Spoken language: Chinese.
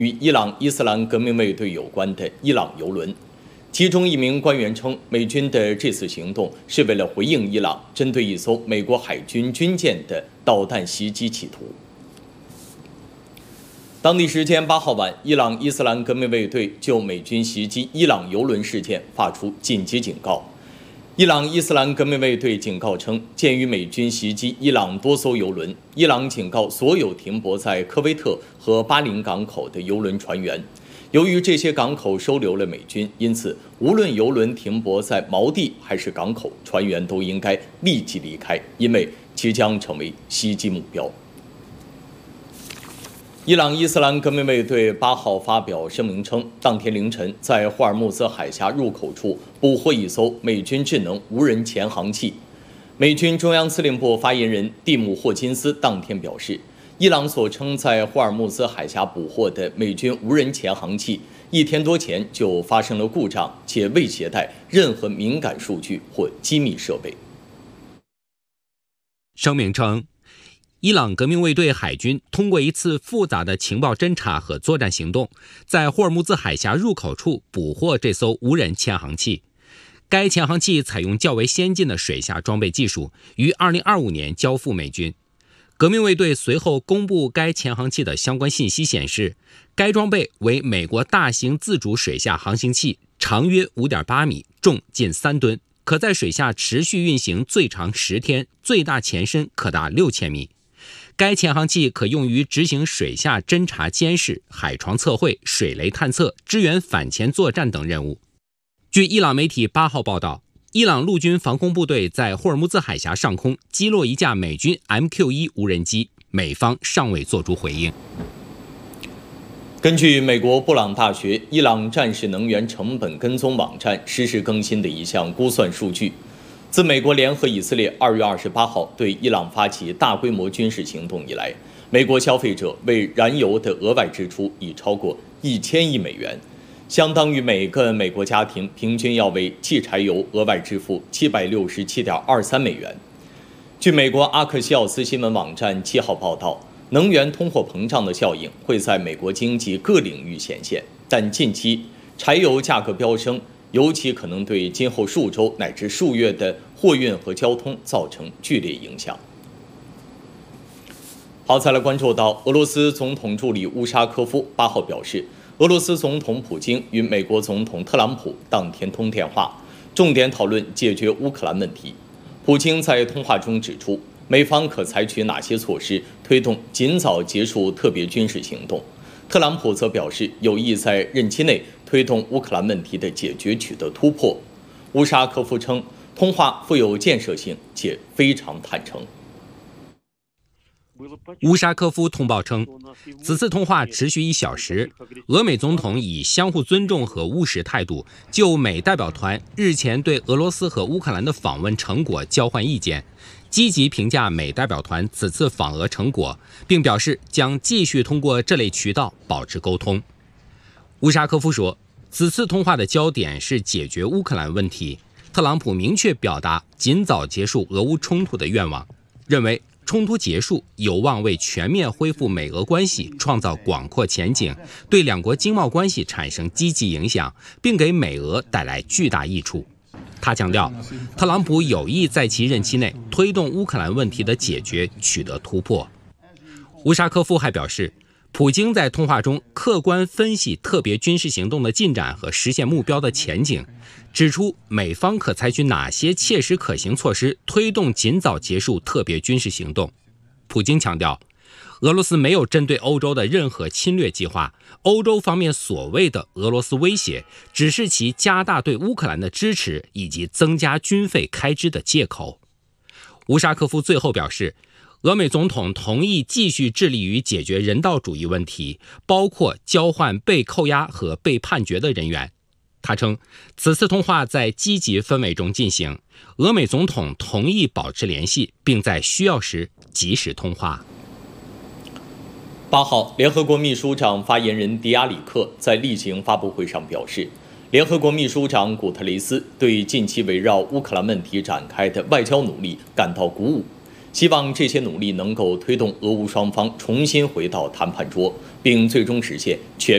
与伊朗伊斯兰革命卫队有关的伊朗油轮。其中一名官员称，美军的这次行动是为了回应伊朗针对一艘美国海军军舰的导弹袭击企图。当地时间8号晚，伊朗伊斯兰革命卫队就美军袭击伊朗油轮事件发出紧急警告。伊朗伊斯兰革命卫队警告称，鉴于美军袭击伊朗多艘油轮，伊朗警告所有停泊在科威特和巴林港口的油轮船员，由于这些港口收留了美军，因此无论油轮停泊在锚地还是港口，船员都应该立即离开，因为其将成为袭击目标。伊朗伊斯兰革命卫队8号发表声明称，当天凌晨在霍尔木兹海峡入口处捕获一艘美军智能无人潜航器。美军中央司令部发言人蒂姆·霍金斯当天表示，伊朗所称在霍尔木兹海峡捕获的美军无人潜航器1天多前就发生了故障，且未携带任何敏感数据或机密设备。 声明称，伊朗革命卫队海军通过一次复杂的情报侦察和作战行动，在霍尔木兹海峡入口处捕获这艘无人潜航器。该潜航器采用较为先进的水下装备技术，于2025年交付美军。革命卫队随后公布该潜航器的相关信息显示，该装备为美国大型自主水下航行器，长约5.8米，重近3吨，可在水下持续运行最长10天，最大前深可达6000米。该潜航器可用于执行水下侦察监视、海床测绘、水雷探测、支援反潜作战等任务。据伊朗媒体8号报道，伊朗陆军防空部队在霍尔木兹海峡上空击落一架美军 MQ-1 无人机，美方尚未作出回应。 根据美国布朗大学伊朗战士能源成本跟踪网站实时更新的一项估算数据，自美国联合以色列2月28号对伊朗发起大规模军事行动以来，美国消费者为燃油的额外支出已超过1000亿美元，相当于每个美国家庭平均要为汽柴油额外支付767.23美元。据美国阿克西奥斯新闻网站7号报道，能源通货膨胀的效应会在美国经济各领域显现，但近期柴油价格飙升，尤其可能对今后数周乃至数月的货运和交通造成剧烈影响。好，再来关注到俄罗斯总统助理乌沙科夫8号表示，俄罗斯总统普京与美国总统特朗普当天通电话，重点讨论解决乌克兰问题。普京在通话中指出，美方可采取哪些措施推动尽早结束特别军事行动。特朗普则表示有意在任期内推动乌克兰问题的解决取得突破。乌沙科夫称，通话富有建设性且非常坦诚。 乌沙科夫通报称，此次通话持续1小时，俄美总统以相互尊重和务实态度就美代表团日前对俄罗斯和乌克兰的访问成果交换意见，积极评价美代表团此次访俄成果，并表示将继续通过这类渠道保持沟通。乌沙科夫说，此次通话的焦点是解决乌克兰问题，特朗普明确表达尽早结束俄乌冲突的愿望，认为冲突结束有望为全面恢复美俄关系创造广阔前景，对两国经贸关系产生积极影响，并给美俄带来巨大益处。他强调，特朗普有意在其任期内推动乌克兰问题的解决取得突破。乌沙科夫还表示，普京在通话中客观分析特别军事行动的进展和实现目标的前景，指出美方可采取哪些切实可行措施推动尽早结束特别军事行动。普京强调，俄罗斯没有针对欧洲的任何侵略计划，欧洲方面所谓的俄罗斯威胁只是其加大对乌克兰的支持以及增加军费开支的借口。乌沙科夫最后表示，俄美总统同意继续致力于解决人道主义问题，包括交换被扣押和被判决的人员。他称，此次通话在积极氛围中进行，俄美总统同意保持联系，并在需要时及时通话。 8号，联合国秘书长发言人迪亚里克在例行发布会上表示，联合国秘书长古特雷斯对近期围绕乌克兰问题展开的外交努力感到鼓舞，希望这些努力能够推动俄乌双方重新回到谈判桌，并最终实现全